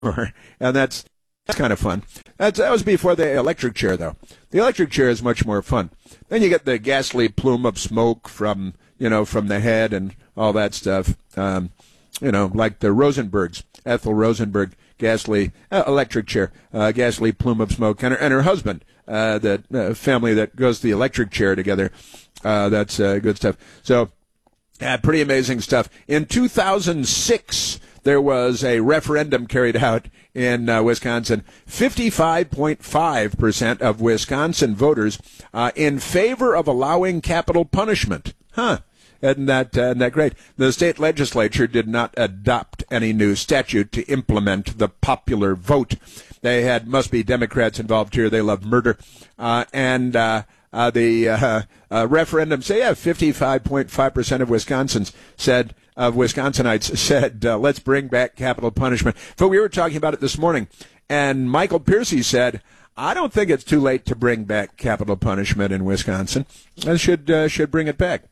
And that's kind of fun. That was before the electric chair, though. The electric chair is much more fun. Then you get the ghastly plume of smoke from the head and all that stuff. Like the Rosenbergs, Ethel Rosenberg, ghastly electric chair, ghastly plume of smoke, and her husband, the family that goes to the electric chair together. That's good stuff. So, pretty amazing stuff. In 2006, there was a referendum carried out in Wisconsin. 55.5% of Wisconsin voters in favor of allowing capital punishment. Isn't that great? The state legislature did not adopt any new statute to implement the popular vote. They must be Democrats involved here. They love murder. The referendum say, 55.5% of Wisconsinites said, let's bring back capital punishment. But we were talking about it this morning, and Michael Piercy said, I don't think it's too late to bring back capital punishment in Wisconsin. I should bring it back.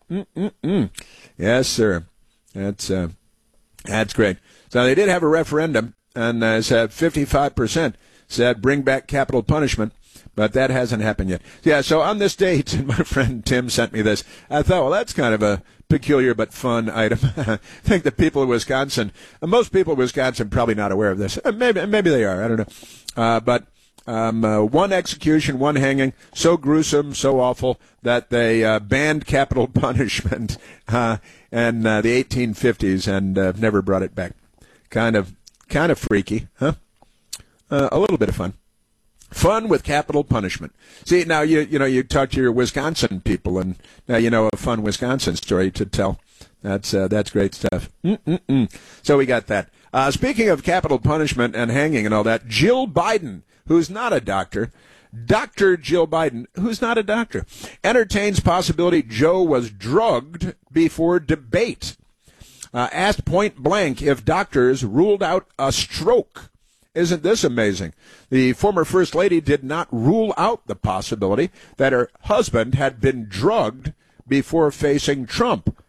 Yes, sir. That's great. So they did have a referendum, and said 55% said bring back capital punishment, but that hasn't happened yet. Yeah, so on this date, and my friend Tim sent me this, I thought, well, that's kind of a peculiar but fun item. I think the people of Wisconsin, most people in Wisconsin, probably not aware of this. Maybe they are. I don't know. But one execution, one hanging, so gruesome, so awful that they banned capital punishment in the 1850s and never brought it back. Kind of freaky, huh? A little bit of fun. Fun with capital punishment. See, now you talk to your Wisconsin people, and now you know a fun Wisconsin story to tell. That's great stuff. So we got that. Speaking of capital punishment and hanging and all that, Jill Biden, who's not a doctor, Dr. Jill Biden, who's not a doctor, entertains possibility Joe was drugged before debate. Asked point blank if doctors ruled out a stroke. Isn't this amazing? The former First Lady did not rule out the possibility that her husband had been drugged before facing Trump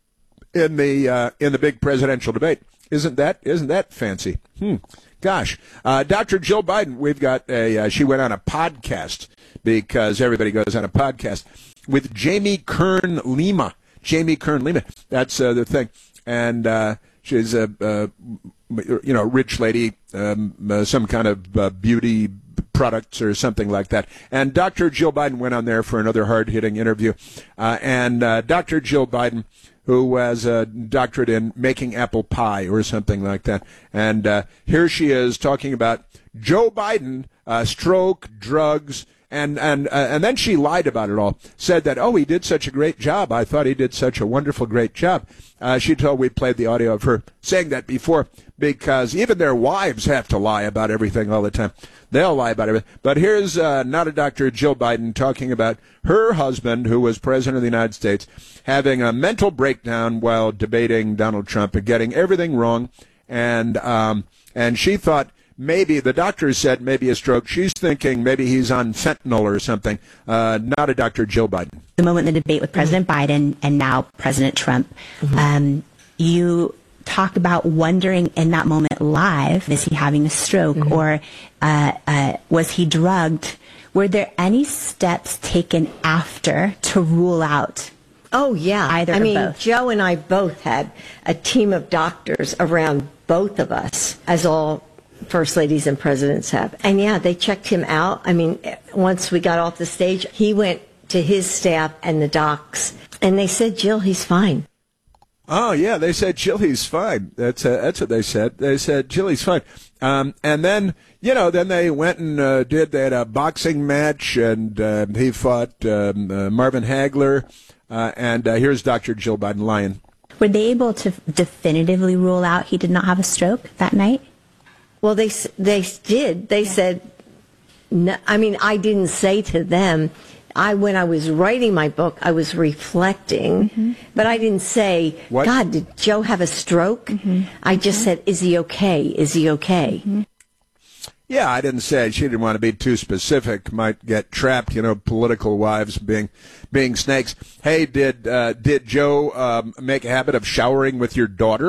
in the big presidential debate. Isn't that fancy? Gosh, Dr. Jill Biden, we've got she went on a podcast because everybody goes on a podcast with Jamie Kern Lima. That's the thing, and she's a rich lady, some kind of beauty products or something like that. And Dr. Jill Biden went on there for another hard-hitting interview. And Dr. Jill Biden, who has a doctorate in making apple pie or something like that. And here she is talking about Joe Biden, stroke, drugs, and then she lied about it all. Said that, he did such a great job. I thought he did such a wonderful, great job. She told we played the audio of her saying that before, because even their wives have to lie about everything all the time. They'll lie about everything. But here's not a doctor, Jill Biden, talking about her husband, who was president of the United States, having a mental breakdown while debating Donald Trump and getting everything wrong. And she thought maybe, the doctor said maybe a stroke. She's thinking maybe he's on fentanyl or something. Not a Dr. Jill Biden. The moment in the debate with President Biden and now President Trump, you talk about wondering in that moment live, is he having a stroke or was he drugged? Were there any steps taken after to rule out? Oh, yeah. Either or both? Joe and I both had a team of doctors around both of us, as all first ladies and presidents have. And yeah, they checked him out. I mean, once we got off the stage, he went to his staff and the docs, and they said, Jill, he's fine. Oh, yeah, they said Jill, he's fine. That's what they said. They said Jill, he's fine. And then, then they went and they had a boxing match, and he fought Marvin Hagler. And here's Dr. Jill Biden lying. Were they able to definitively rule out he did not have a stroke that night? Well, they did. They said, no, I mean, I didn't say to them, when I was writing my book, I was reflecting, but I didn't say, what? God, did Joe have a stroke? I just said, is he okay? Is he okay? Yeah, I didn't say. She didn't want to be too specific. Might get trapped, political wives being snakes. Hey, did Joe make a habit of showering with your daughter?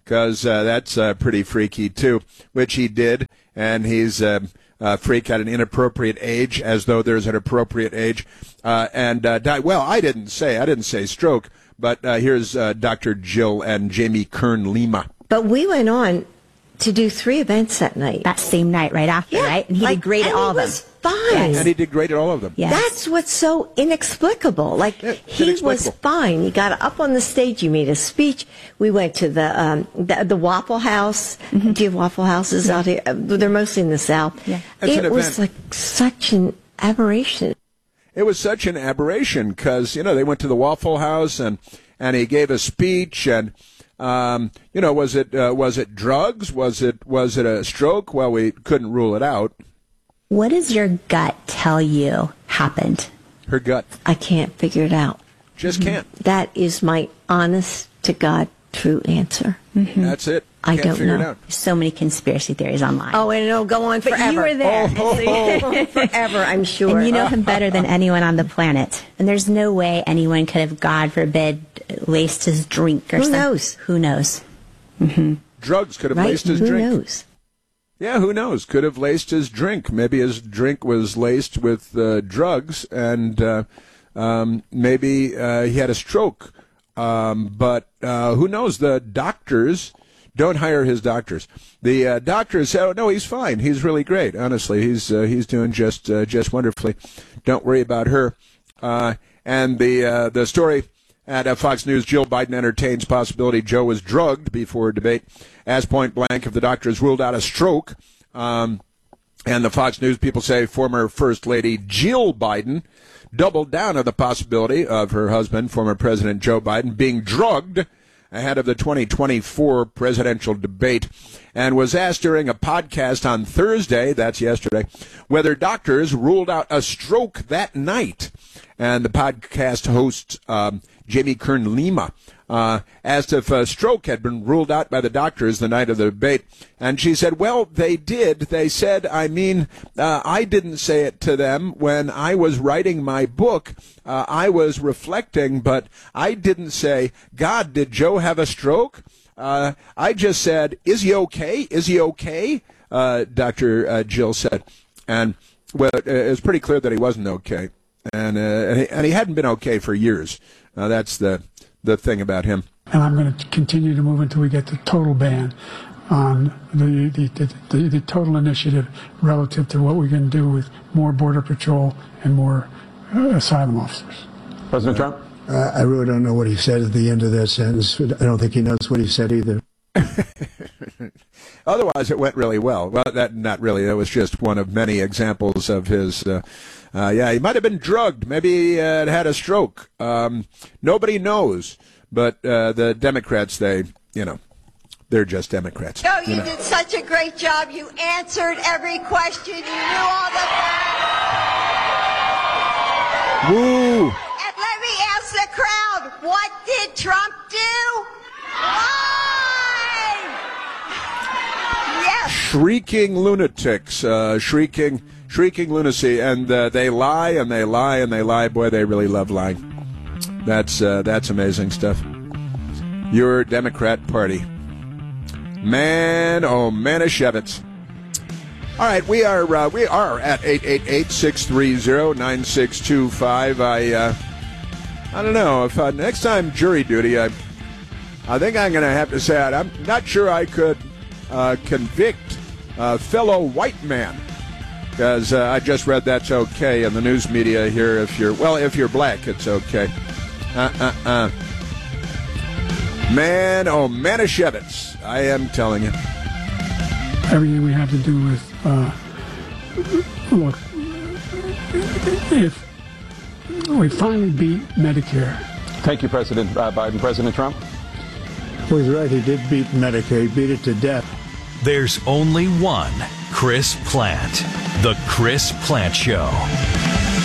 because that's pretty freaky, too, which he did. And he's a freak at an inappropriate age, as though there's an appropriate age, and died. Well, I didn't say stroke, but here's Dr. Jill and Jamie Kern Lima. But we went on to do 3 events that night. That same night, right after, right? And he did great at all of them. And he was fine. Yes. And he did great at all of them. Yes. That's what's so inexplicable. Like, he was fine. He got up on the stage. He made a speech. We went to the Waffle House. Mm-hmm. Do you have Waffle Houses out here? They're mostly in the South. Yeah. It was like such an aberration. It was such an aberration because, they went to the Waffle House and he gave a speech and, was it drugs? Was it a stroke? Well, we couldn't rule it out. What does your gut tell you happened? Her gut. I can't figure it out. Just can't. That is my honest to God true answer. Mm-hmm. That's it. I don't figure know. It out. So many conspiracy theories online. Oh, and it'll go on forever. But you were there. Forever, I'm sure. And you know him better than anyone on the planet. And there's no way anyone could have, God forbid, laced his drink or something. Who knows? Who knows? Mm-hmm. Drugs could have laced his drink. Who knows? Yeah, who knows? Could have laced his drink. Maybe his drink was laced with drugs, and maybe he had a stroke. But who knows? The doctors don't hire his doctors. The doctors say, "Oh no, he's fine. He's really great. Honestly, he's doing just wonderfully. Don't worry about her." And the story at Fox News: Jill Biden entertains possibility Joe was drugged before debate. As point blank, if the doctors ruled out a stroke, and the Fox News people say former First Lady Jill Biden doubled down on the possibility of her husband, former President Joe Biden, being drugged ahead of the 2024 presidential debate, and was asked during a podcast on Thursday, that's yesterday, whether doctors ruled out a stroke that night. And the podcast host, Jamie Kern Lima, asked if a stroke had been ruled out by the doctors the night of the debate. And she said, well, they did. They said, I didn't say it to them when I was writing my book. I was reflecting, but I didn't say, God, did Joe have a stroke? I just said, is he okay? Is he okay? Dr. Jill said. And well, it was pretty clear that he wasn't okay. And he hadn't been okay for years. That's the thing about him. And I'm going to continue to move until we get the total ban on the total initiative relative to what we can do with more Border Patrol and more asylum officers. President Trump? I really don't know what he said at the end of that sentence. I don't think he knows what he said either. Otherwise, it went really well. Well, not really. That was just one of many examples of his. He might have been drugged. Maybe he had a stroke. Nobody knows. But the Democrats, they're just Democrats. Joe, you did such a great job. You answered every question. You knew all the facts. Woo! And let me ask the crowd, what did Trump do? Lie! Yes. Shrieking lunatics, shrieking lunacy, and they lie and they lie and they lie. Boy, they really love lying. That's amazing stuff. Your Democrat Party, man, oh Manischewitz. All right, we are at 888-630-9625. I don't know if next time jury duty, I think I'm going to have to say I'm not sure I could convict a fellow white man. Because I just read that's okay in the news media here. If you're black, it's okay. Man, oh, Manischewitz, I am telling you. Everything we have to do with, look, if we finally beat Medicare. Thank you, President Biden. President Trump? Well, he's right. He did beat Medicare. He beat it to death. There's only one Chris Plante. The Chris Plante Show.